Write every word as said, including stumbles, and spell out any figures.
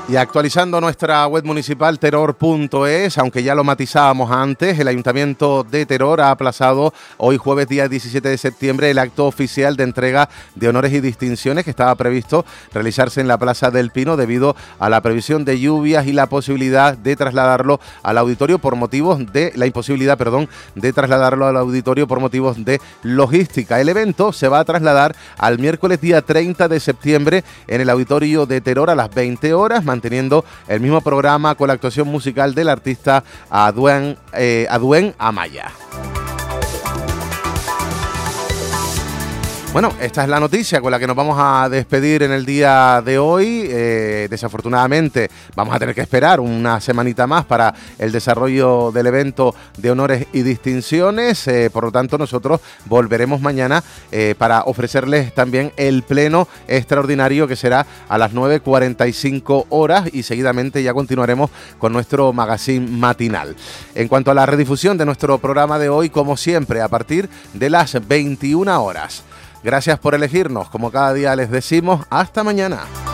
Y actualizando nuestra web municipal teror punto es, aunque ya lo matizábamos antes, el Ayuntamiento de Teror ha aplazado hoy jueves día diecisiete de septiembre el acto oficial de entrega de honores y distinciones que estaba previsto realizarse en la Plaza del Pino debido a la previsión de lluvias y la posibilidad de trasladarlo al auditorio por motivos de la imposibilidad, perdón, de trasladarlo al auditorio por motivos de logística. El evento se va a trasladar al miércoles día treinta de septiembre en el Auditorio de Teror a las veinte horas, manteniendo el mismo programa con la actuación musical del artista Aduen, eh, Aduen Amaya. Bueno, esta es la noticia con la que nos vamos a despedir en el día de hoy. Eh, desafortunadamente vamos a tener que esperar una semanita más para el desarrollo del evento de honores y distinciones. Eh, por lo tanto, nosotros volveremos mañana eh, para ofrecerles también el pleno extraordinario que será a las nueve cuarenta y cinco horas y seguidamente ya continuaremos con nuestro magazine matinal. En cuanto a la redifusión de nuestro programa de hoy, como siempre, a partir de las veintiuna horas. Gracias por elegirnos, como cada día les decimos, hasta mañana.